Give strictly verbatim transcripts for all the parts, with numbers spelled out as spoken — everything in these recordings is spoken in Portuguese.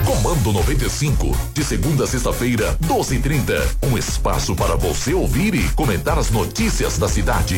Comando noventa e cinco, de segunda a sexta-feira, doze e trinta. Um espaço para você ouvir e comentar as notícias da cidade.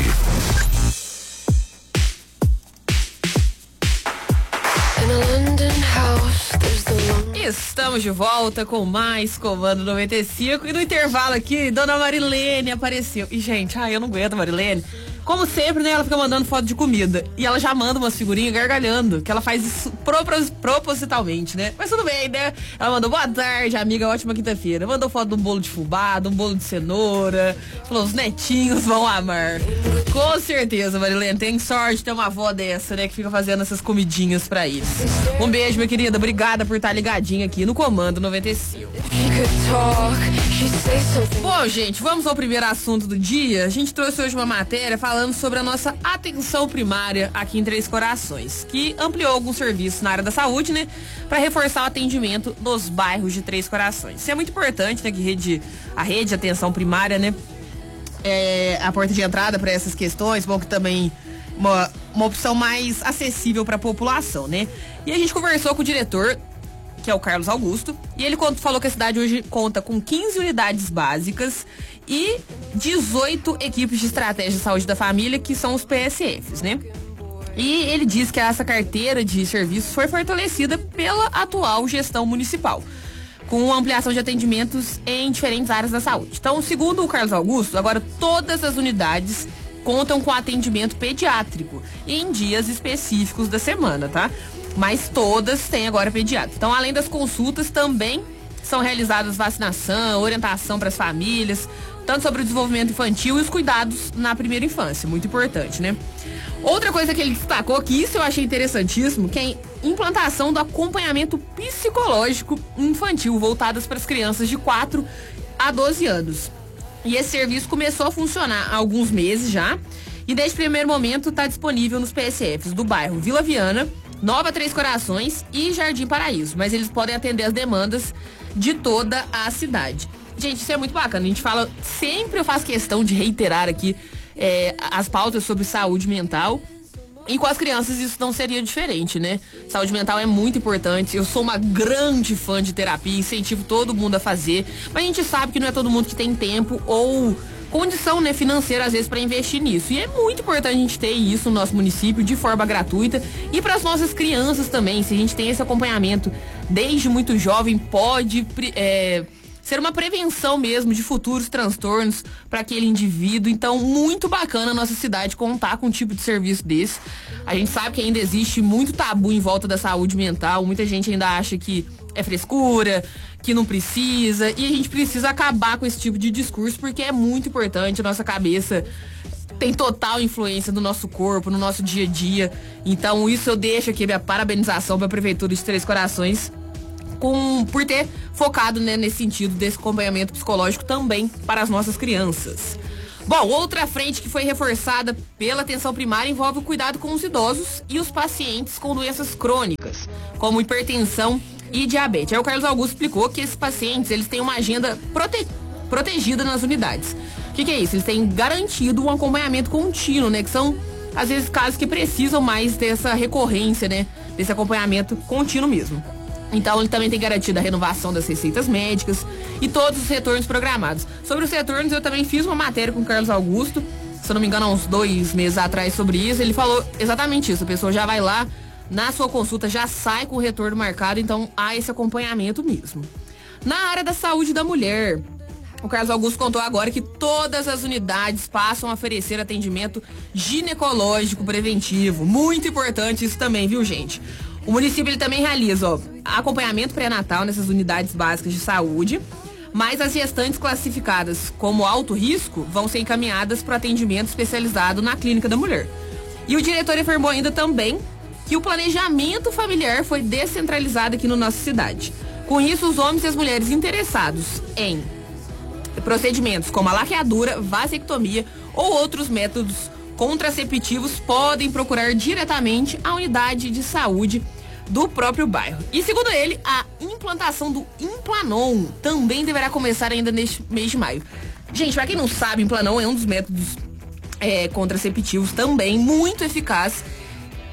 Estamos de volta com mais Comando noventa e cinco. E no intervalo aqui, Dona Marilene apareceu. E, gente, ai, eu não aguento a Marilene. Como sempre, né, ela fica mandando foto de comida. E ela já manda umas figurinhas gargalhando, que ela faz isso propos- propositalmente, né? Mas tudo bem, né? Ela mandou boa tarde, amiga, ótima quinta-feira. Mandou foto de um bolo de fubá, de um bolo de cenoura. Falou, os netinhos vão amar. Com certeza, Marilene, tem sorte de ter uma avó dessa, né, que fica fazendo essas comidinhas pra eles. Um beijo, minha querida. Obrigada por estar ligadinha aqui no Comando noventa e cinco. Bom, gente, vamos ao primeiro assunto do dia. A gente trouxe hoje uma matéria falando sobre a nossa atenção primária aqui em Três Corações, que ampliou alguns serviços na área da saúde, né, para reforçar o atendimento nos bairros de Três Corações. Isso é muito importante, né, que rede, a rede de atenção primária, né, é a porta de entrada para essas questões, bom que também uma, uma opção mais acessível para a população, né? E a gente conversou com o diretor, que é o Carlos Augusto, e ele falou que a cidade hoje conta com quinze unidades básicas e dezoito equipes de estratégia de saúde da família, que são os P S Fs, né? E ele diz que essa carteira de serviços foi fortalecida pela atual gestão municipal, com ampliação de atendimentos em diferentes áreas da saúde. Então, segundo o Carlos Augusto, agora todas as unidades contam com atendimento pediátrico em dias específicos da semana, tá? Mas todas têm agora pediatra. Então, além das consultas, também são realizadas vacinação, orientação para as famílias, tanto sobre o desenvolvimento infantil e os cuidados na primeira infância. Muito importante, né? Outra coisa que ele destacou, que isso eu achei interessantíssimo, que é a implantação do acompanhamento psicológico infantil, voltadas para as crianças de quatro a doze anos. E esse serviço começou a funcionar há alguns meses já, e desde o primeiro momento está disponível nos P S Fs do bairro Vila Viana, Nova Três Corações e Jardim Paraíso, mas eles podem atender as demandas de toda a cidade. Gente, isso é muito bacana, a gente fala, sempre eu faço questão de reiterar aqui é, as pautas sobre saúde mental, e com as crianças isso não seria diferente, né? Saúde mental é muito importante, eu sou uma grande fã de terapia, incentivo todo mundo a fazer, mas a gente sabe que não é todo mundo que tem tempo ou condição, né, financeira às vezes para investir nisso, e é muito importante a gente ter isso no nosso município de forma gratuita, e para as nossas crianças também. Se a gente tem esse acompanhamento desde muito jovem, pode é, ser uma prevenção mesmo de futuros transtornos para aquele indivíduo. Então, muito bacana a nossa cidade contar com um tipo de serviço desse. A gente sabe que ainda existe muito tabu em volta da saúde mental, muita gente ainda acha que é frescura, que não precisa, e a gente precisa acabar com esse tipo de discurso, porque é muito importante. A nossa cabeça tem total influência no nosso corpo, no nosso dia a dia. Então, isso eu deixo aqui minha parabenização para a Prefeitura de Três Corações com, por ter focado, né, nesse sentido desse acompanhamento psicológico também para as nossas crianças. Bom, outra frente que foi reforçada pela atenção primária envolve o cuidado com os idosos e os pacientes com doenças crônicas, como hipertensão e diabetes. Aí o Carlos Augusto explicou que esses pacientes, eles têm uma agenda prote- protegida nas unidades. O que, que é isso? Eles têm garantido um acompanhamento contínuo, né? Que são, às vezes, casos que precisam mais dessa recorrência, né? Desse acompanhamento contínuo mesmo. Então, ele também tem garantido a renovação das receitas médicas e todos os retornos programados. Sobre os retornos, eu também fiz uma matéria com o Carlos Augusto, se eu não me engano, há uns dois meses atrás sobre isso. Ele falou exatamente isso. A pessoa já vai lá, na sua consulta, já sai com o retorno marcado, então há esse acompanhamento mesmo. Na área da saúde da mulher, o Carlos Augusto contou agora que todas as unidades passam a oferecer atendimento ginecológico preventivo. Muito importante isso também, viu, gente? O município ele também realiza ó, acompanhamento pré-natal nessas unidades básicas de saúde, mas as restantes classificadas como alto risco vão ser encaminhadas para atendimento especializado na clínica da mulher. E o diretor informou ainda também que o planejamento familiar foi descentralizado aqui na nossa cidade. Com isso, os homens e as mulheres interessados em procedimentos como a laqueadura, vasectomia ou outros métodos contraceptivos podem procurar diretamente a unidade de saúde do próprio bairro. E segundo ele, a implantação do Implanon também deverá começar ainda neste mês de maio. Gente, pra quem não sabe, Implanon é um dos métodos é, contraceptivos também muito eficaz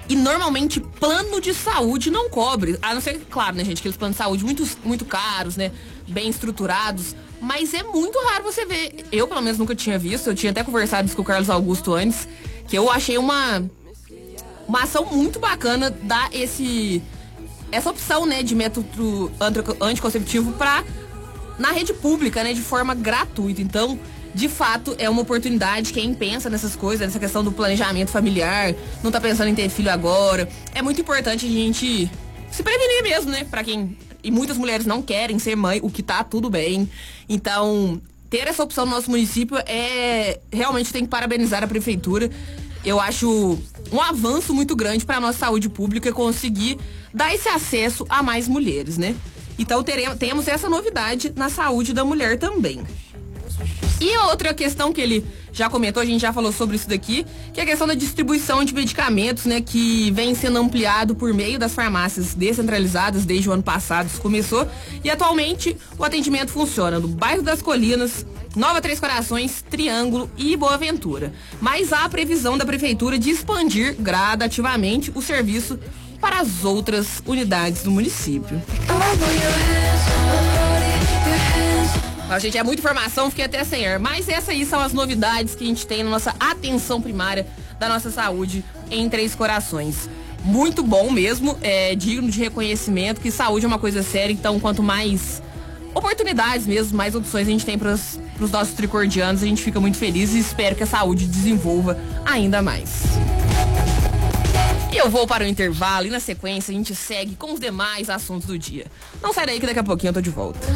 E normalmente plano de saúde não cobre. A não ser, claro, né, gente, aqueles planos de saúde muito, muito caros, né? Bem estruturados. Mas é muito raro você ver. Eu, pelo menos, nunca tinha visto. Eu tinha até conversado isso com o Carlos Augusto antes. Que eu achei uma, uma ação muito bacana dar esse, essa opção, né, de método anticonceptivo pra, na rede pública, né, de forma gratuita. Então, de fato, é uma oportunidade. Quem pensa nessas coisas, nessa questão do planejamento familiar, não tá pensando em ter filho agora, é muito importante a gente se prevenir mesmo, né? Pra quem... E muitas mulheres não querem ser mãe, o que tá tudo bem. Então, ter essa opção no nosso município é... Realmente tem que parabenizar a prefeitura. Eu acho um avanço muito grande pra nossa saúde pública conseguir dar esse acesso a mais mulheres, né? Então, teremos, temos essa novidade na saúde da mulher também. E outra questão que ele já comentou, a gente já falou sobre isso daqui, que é a questão da distribuição de medicamentos, né, que vem sendo ampliado por meio das farmácias descentralizadas desde o ano passado, isso começou, e atualmente o atendimento funciona no bairro das Colinas, Nova Três Corações, Triângulo e Boa Ventura. Mas há a previsão da prefeitura de expandir gradativamente o serviço para as outras unidades do município. A gente, é muita informação, fiquei até sem ar. Mas essas aí são as novidades que a gente tem na nossa atenção primária da nossa saúde em Três Corações. Muito bom mesmo, é digno de reconhecimento, que saúde é uma coisa séria. Então, quanto mais oportunidades mesmo, mais opções a gente tem para os nossos tricordianos, a gente fica muito feliz e espero que a saúde desenvolva ainda mais. E eu vou para o intervalo e na sequência a gente segue com os demais assuntos do dia. Não sai daí que daqui a pouquinho eu tô de volta.